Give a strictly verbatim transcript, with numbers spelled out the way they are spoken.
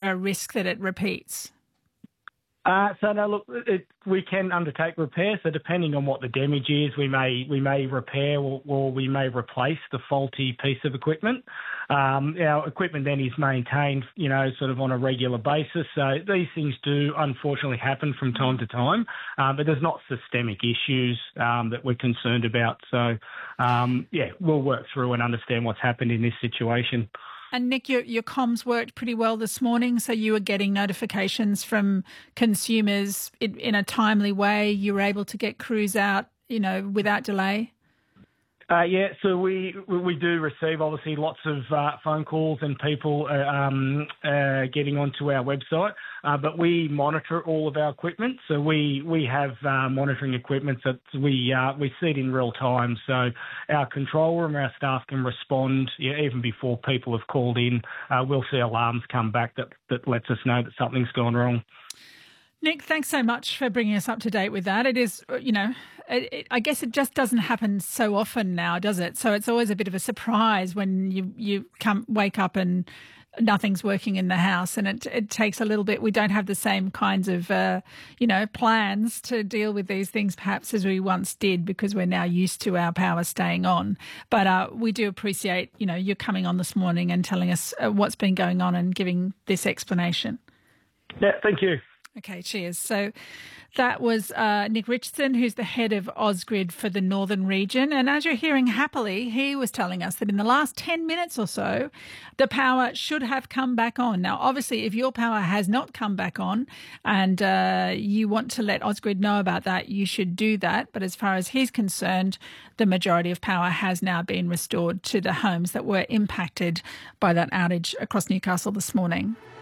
a risk that it repeats? Uh, so no, look, it, we can undertake repair. So depending on what the damage is, we may we may repair or, or we may replace the faulty piece of equipment. Um, our equipment then is maintained, you know, sort of on a regular basis. So these things do unfortunately happen from time to time, uh, but there's not systemic issues um, that we're concerned about. So um, yeah, we'll work through and understand what's happened in this situation. And Nick, your, your comms worked pretty well this morning, so you were getting notifications from consumers in, in a timely way. You were able to get crews out, you know, without delay. Uh, yeah, so we we do receive obviously lots of uh, phone calls and people uh, um, uh, getting onto our website, uh, but we monitor all of our equipment. So we we have uh, monitoring equipment that we uh, we see it in real time. So our control room, our staff can respond yeah, even before people have called in. Uh, we'll see alarms come back that that lets us know that something's gone wrong. Nick, thanks so much for bringing us up to date with that. It is, you know, it, it, I guess it just doesn't happen so often now, does it? So it's always a bit of a surprise when you, you come wake up and nothing's working in the house, and it, it takes a little bit. We don't have the same kinds of, uh, you know, plans to deal with these things perhaps as we once did, because we're now used to our power staying on. But uh, we do appreciate, you know, you coming on this morning and telling us uh, what's been going on and giving this explanation. Yeah, thank you. Okay, cheers. So that was uh, Nick Richardson, who's the head of Ausgrid for the Northern region. And as you're hearing happily, he was telling us that in the last ten minutes or so, the power should have come back on. Now, obviously, if your power has not come back on and uh, you want to let Ausgrid know about that, you should do that. But as far as he's concerned, the majority of power has now been restored to the homes that were impacted by that outage across Newcastle this morning.